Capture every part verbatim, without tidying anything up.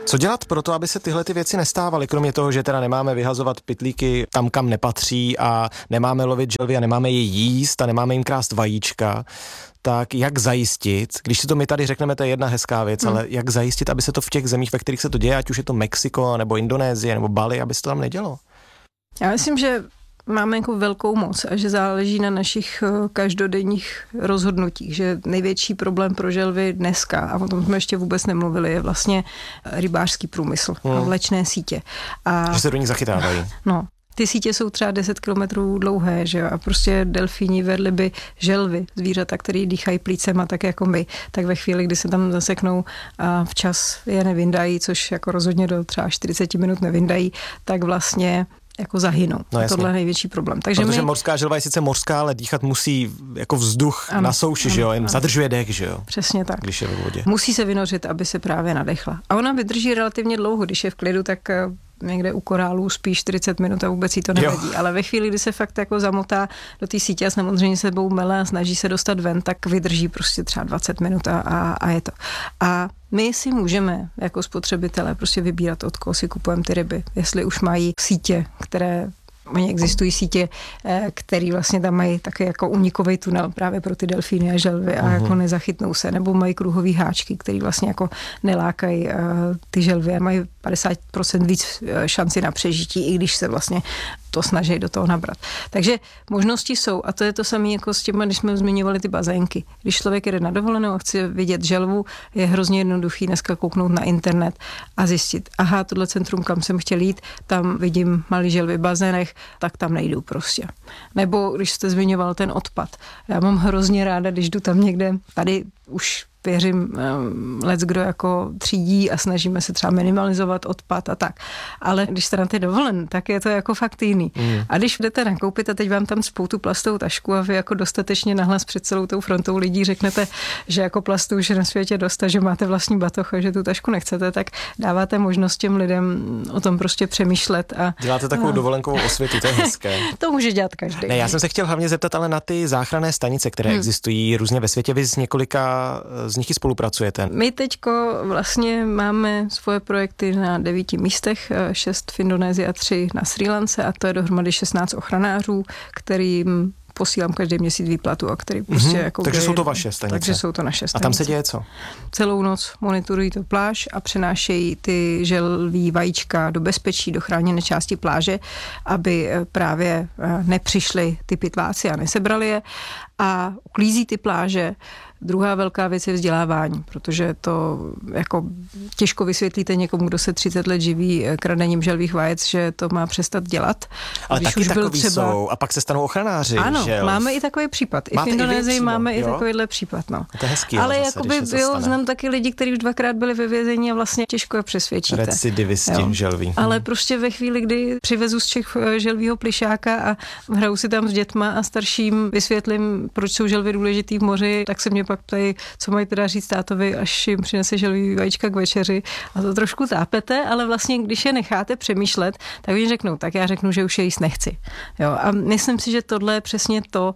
Co dělat pro to, aby se tyhle ty věci nestávaly, kromě toho, že teda nemáme vyhazovat pytlíky tam, kam nepatří a nemáme lovit želvy a nemáme je jíst a nemáme jim krást vajíčka, tak jak zajistit, když si to my tady řekneme, to je jedna hezká věc, hmm. ale jak zajistit, aby se to v těch zemích, ve kterých se to děje, ať už je to Mexiko, nebo Indonésie, nebo Bali, aby se to tam nedělo? Já myslím, že máme jako velkou moc a že záleží na našich každodenních rozhodnutích, že největší problém pro želvy dneska, a o tom jsme ještě vůbec nemluvili, je vlastně rybářský průmysl hmm. a vlečné sítě. A že se do nich zachytávají. No, ty sítě jsou třeba deset kilometrů dlouhé, že jo, a prostě delfíni, velryby, želvy, zvířata, které dýchají plícema tak jako my, tak ve chvíli, kdy se tam zaseknou a včas je nevyndají, což jako rozhodně do třeba čtyřicet minut nevyndají, tak vlastně jako zahynou. No, tohle je největší problém. Takže Protože my... mořská želva je sice mořská, ale dýchat musí jako vzduch ano, na souši, ano, že jo, jen ano. zadržuje dech, že jo. Přesně tak. Když je ve vodě. Musí se vynořit, aby se právě nadechla. A ona vydrží relativně dlouho, když je v klidu, tak někde u korálů spí čtyřicet minut a vůbec jí to nevadí. Ale ve chvíli, kdy se fakt jako zamotá do té sítě a samozřejmě sebou mele a snaží se dostat ven, tak vydrží prostě třeba dvacet minut a, a, a je to. A my si můžeme jako spotřebitelé prostě vybírat, od koho si kupujeme ty ryby. Jestli už mají sítě, které Oni existují sítě, které vlastně tam mají taky jako unikový tunel právě pro ty delfíny a želvy a uh-huh. jako nezachytnou se, nebo mají kruhový háčky, které vlastně jako nelákají uh, ty želvy a mají padesát procent víc šanci na přežití, i když se vlastně to snaží do toho nabrat. Takže možnosti jsou a to je to samé jako s těma, když jsme zmiňovali ty bazénky. Když člověk jede na dovolenou a chce vidět želvu, je hrozně jednoduchý dneska kouknout na internet a zjistit, aha, tohle centrum, kam jsem chtěl jít, tam vidím malý želvy v bazénech, tak tam nejdu prostě. Nebo když jste zmiňoval ten odpad. Já mám hrozně ráda, když jdu tam někde, tady už věřím, lec kdo jako třídí a snažíme se třeba minimalizovat odpad a tak. Ale když jste na ty dovolen, tak je to jako fakt jiný. Mm. A když jdete nakoupit a teď vám tam spou tu plastovou tašku a vy jako dostatečně nahlas před celou tou frontou lidí řeknete, že jako plastu už je na světě dost a že máte vlastní batoh a že tu tašku nechcete, tak dáváte možnost těm lidem o tom prostě přemýšlet. A děláte takovou a... dovolenkovou osvětu, to je hezké. To může dělat každý. Ne, já jsem se chtěl hlavně zeptat ale na ty záchranné stanice, které hmm. existují různě ve světě. Vy s několika z nich i spolupracujete. My teďko vlastně máme svoje projekty na devíti místech, šest v Indonésii a tři na Srí Lance a to je dohromady šestnáct ochranářů, kterým posílám každý měsíc výplatu a který prostě mm-hmm. jako... Takže jsou to vaše stanice. Takže jsou to naše stanice. A tam se děje co? Celou noc monitorují to pláž a přenášejí ty želví vajíčka do bezpečí, do chráněné části pláže, aby právě nepřišli ty pytláci a nesebrali je a uklízí ty pláže. Druhá velká věc je vzdělávání, protože to jako těžko vysvětlíte někomu, kdo se třicet let živí kradením želvých vajec, že to má přestat dělat. Ale taky už takový třeba... jsou a pak se stanou ochranáři. Ano, želv. Máme i takový případ. I v Indonésii máme jo? i takovýhle případ. No. To je hezký. Ale zase, jakoby byl, znám taky lidi, kteří už dvakrát byli ve vězení a vlastně těžko je přesvědčíte. Recidivisti želví. Ale prostě ve chvíli, kdy přivezu z Čech želvího plišáka a hraju si tam s dětma a starším vysvětlím, proč jsou želvy důležitý v moři, tak se mě pak ptají, co mají teda říct tátovi, až jim přinese želví vajíčka k večeři. A to trošku tápete, ale vlastně, když je necháte přemýšlet, tak oni řeknou, tak já řeknu, že už je jíst nechci. Jo, a myslím si, že tohle je přesně to,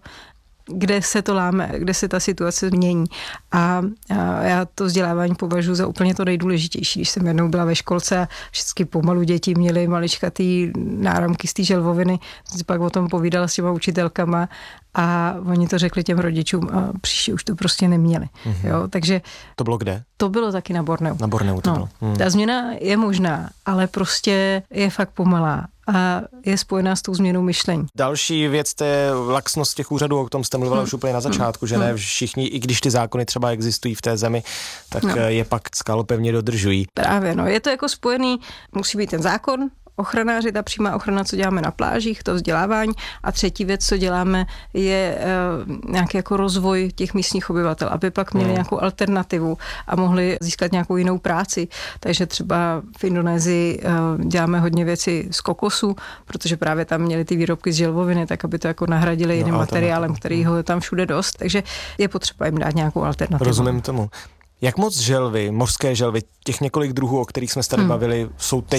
kde se to láme, kde se ta situace změní. A, a já to vzdělávání považuji za úplně to nejdůležitější. Když jsem jednou byla ve školce a všechny pomalu děti měly maličkatý náramky z té želvoviny, jsem pak o tom povídala s těma učitelkama a oni to řekli těm rodičům a příště už to prostě neměli. Mm-hmm. Jo, takže to bylo kde? To bylo taky na Borneu. Na Borneu to no, bylo. Hmm. Ta změna je možná, ale prostě je fakt pomalá a je spojená s tou změnou myšlení. Další věc, to je laxnost těch úřadů, o tom jste mluvila hmm. už úplně na začátku, hmm. že ne všichni, i když ty zákony třeba existují v té zemi, tak no. je pak skalopevně dodržují. Právě, no, je to jako spojený, musí být ten zákon, ochranáři, ta přímá ochrana, co děláme na plážích, to vzdělávání a třetí věc, co děláme, je uh, nějaký jako rozvoj těch místních obyvatel, aby pak měli hmm. nějakou alternativu a mohli získat nějakou jinou práci. Takže třeba v Indonésii uh, děláme hodně věci z kokosu, protože právě tam měli ty výrobky z želvoviny, tak aby to jako nahradili jiným no, materiálem, který ho je tam všude dost. Takže je potřeba jim dát nějakou alternativu. Rozumím tomu. Jak moc želvy, mořské želvy, těch několik druhů, o kterých jsme se tady hmm. bavili, jsou teď Sedm.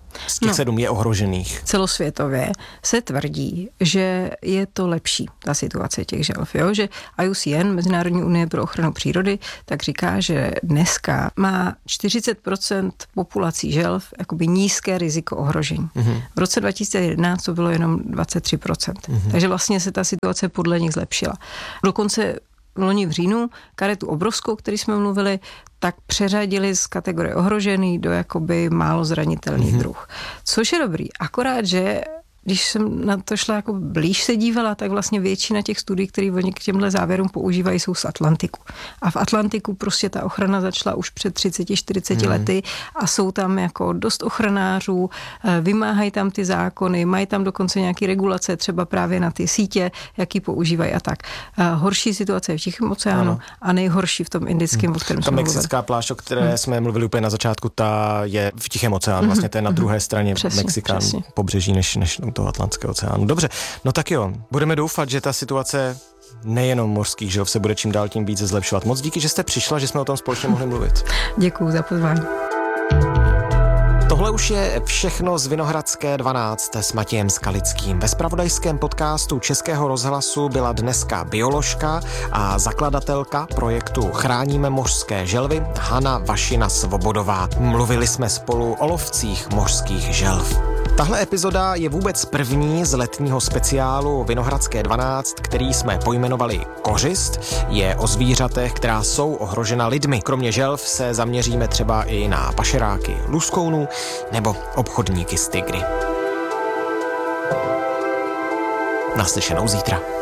z těch no, sedm je ohrožených? Celosvětově se tvrdí, že je to lepší, ta situace těch želv, jo? Že I U C N, Mezinárodní unie pro ochranu přírody, tak říká, že dneska má čtyřicet procent populací želv jakoby nízké riziko ohrožení. Mm-hmm. V roce dva tisíce jedenáct to bylo jenom dvacet tři procent. Mm-hmm. Takže vlastně se ta situace podle nich zlepšila. Dokonce loni v říjnu karetu obrovskou, který jsme mluvili, tak přeřadili z kategorie ohrožený do jakoby málo zranitelný mm-hmm. druh. Což je dobrý, akorát, že když jsem na to šla jako blíž se dívala, tak vlastně většina těch studií, které oni k těmhle závěrům používají, jsou z Atlantiku. A v Atlantiku prostě ta ochrana začala už před třiceti čtyřiceti mm. lety a jsou tam jako dost ochranářů, vymáhají tam ty zákony, mají tam dokonce nějaké regulace, třeba právě na ty sítě, jaký používají a tak. Horší situace je v Tichém oceánu ano. a nejhorší v tom Indickém, mm. o kterém jsme mluvili. Ta mexická pláž, o které mm. jsme mluvili úplně na začátku, ta je v Tichém oceánu, mm. vlastně to je na druhé straně přesně, Mexika, přesně. pobřeží než, než toho Atlantského oceánu. Dobře, no tak jo, budeme doufat, že ta situace nejenom mořských želv se bude čím dál tím více zlepšovat. Moc díky, že jste přišla, že jsme o tom společně mohli mluvit. Děkuju za pozvání. Tohle už je všechno z Vinohradské dvanáct s Matějem Skalickým. Ve zpravodajském podcastu Českého rozhlasu byla dneska bioložka a zakladatelka projektu Chráníme mořské želvy Hana Vašina Svobodová. Mluvili jsme spolu o lovcích mořských želv. Tahle epizoda je vůbec první z letního speciálu Vinohradské dvanáct, který jsme pojmenovali Kořist. Je o zvířatech, která jsou ohrožena lidmi. Kromě želv se zaměříme třeba i na pašeráky luskounů nebo obchodníky s tygry. Naslyšenou zítra.